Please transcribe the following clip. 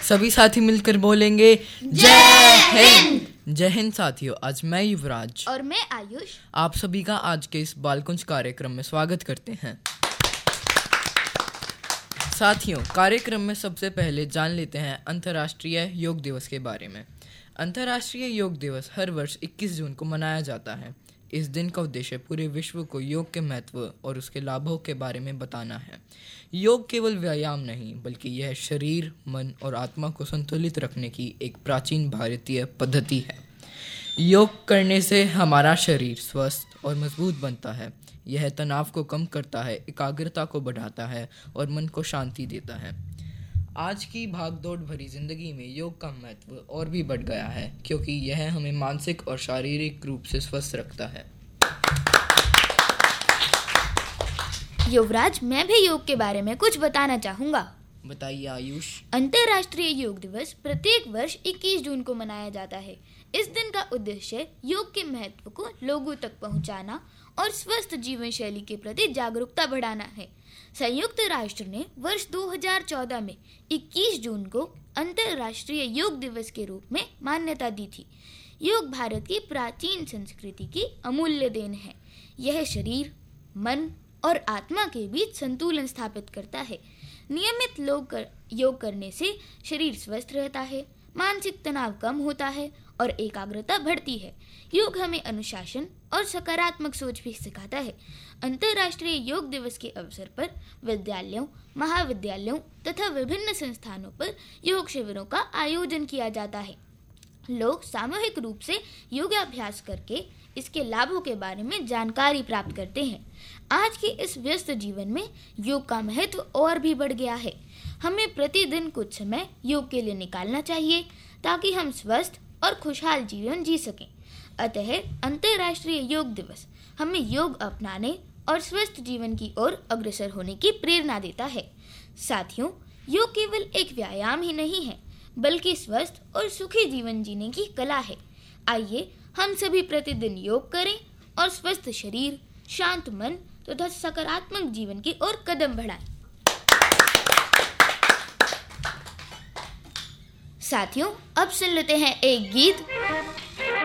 सभी साथी मिलकर बोलेंगे जय हिंद। जय हिंद साथियों, आज मैं युवराज और मैं आयुष आप सभी का आज के इस बालकुंज कार्यक्रम में स्वागत करते हैं। साथियों, कार्यक्रम में सबसे पहले जान लेते हैं अंतर्राष्ट्रीय योग दिवस के बारे में। अंतर्राष्ट्रीय योग दिवस हर वर्ष 21 जून को मनाया जाता है। इस दिन का उद्देश्य पूरे विश्व को योग के महत्व और उसके लाभों के बारे में बताना है। योग केवल व्यायाम नहीं, बल्कि यह शरीर, मन और आत्मा को संतुलित रखने की एक प्राचीन भारतीय पद्धति है। योग करने से हमारा शरीर स्वस्थ और मजबूत बनता है। यह तनाव को कम करता है, एकाग्रता को बढ़ाता है और मन को शांति देता है। आज की भागदौड़ भरी जिंदगी में योग का महत्व और भी बढ़ गया है, क्योंकि यह हमें मानसिक और शारीरिक रूप से स्वस्थ रखता है। युवराज, मैं भी योग के बारे में कुछ बताना चाहूँगा। बताइए आयुष। अंतर्राष्ट्रीय योग दिवस प्रत्येक वर्ष 21 जून को मनाया जाता है। इस दिन का उद्देश्य योग के महत्व को लोगों तक पहुंचाना और स्वस्थ जीवन शैली के प्रति जागरूकता बढ़ाना है। संयुक्त राष्ट्र ने वर्ष 2014 में 21 जून को अंतर्राष्ट्रीय योग दिवस के रूप में मान्यता दी थी। योग भारत की प्राचीन संस्कृति की अमूल्य देन है। यह शरीर, मन और आत्मा के बीच संतुलन स्थापित करता है। नियमित योग करने से शरीर स्वस्थ रहता है, मानसिक तनाव कम होता है और एकाग्रता बढ़ती है। योग हमें अनुशासन और सकारात्मक सोच भी सिखाता है। अंतर्राष्ट्रीय योग दिवस के अवसर पर विद्यालयों, महाविद्यालयों तथा विभिन्न संस्थानों पर योग शिविरों का आयोजन किया जाता है। लोग सामूहिक रूप से योगाभ्यास करके इसके लाभों के बारे में जानकारी प्राप्त करते हैं। आज के इस व्यस्त जीवन में योग का महत्व और भी बढ़ गया है। हमें प्रतिदिन कुछ समय योग के लिए निकालना चाहिए, ताकि हम स्वस्थ और खुशहाल जीवन जी सकें। अतः अंतर्राष्ट्रीय योग दिवस हमें योग अपनाने और स्वस्थ जीवन की ओर अग्रसर होने की प्रेरणा देता है। साथियों, योग केवल एक व्यायाम ही नहीं है, बल्कि स्वस्थ और सुखी जीवन जीने की कला है। आइए हम सभी प्रतिदिन योग करें और स्वस्थ शरीर, शांत मन तथा सकारात्मक जीवन की ओर कदम बढ़ाएं। साथियों, अब सुन लेते हैं एक गीत।